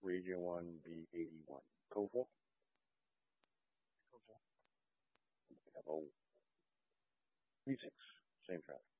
Region 1B81. Code 4? Have a V6. Same traffic.